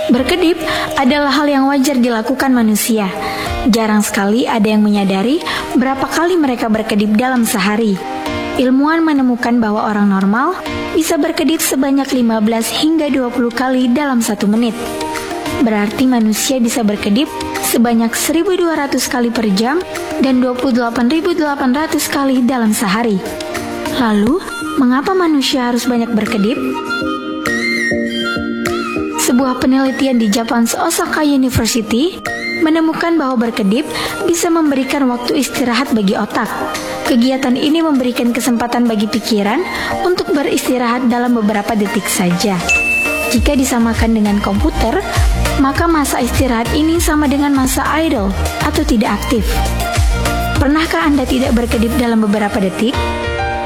Berkedip adalah hal yang wajar dilakukan manusia. Jarang sekali ada yang menyadari berapa kali mereka berkedip dalam sehari. Ilmuwan menemukan bahwa orang normal bisa berkedip sebanyak 15 hingga 20 kali dalam 1 menit. Berarti manusia bisa berkedip sebanyak 1.200 kali per jam dan 28.800 kali dalam sehari. Lalu, mengapa manusia harus banyak berkedip? Sebuah penelitian di Japan's Osaka University menemukan bahwa berkedip bisa memberikan waktu istirahat bagi otak. Kegiatan ini memberikan kesempatan bagi pikiran untuk beristirahat dalam beberapa detik saja. Jika disamakan dengan komputer, maka masa istirahat ini sama dengan masa idle atau tidak aktif. Pernahkah Anda tidak berkedip dalam beberapa detik?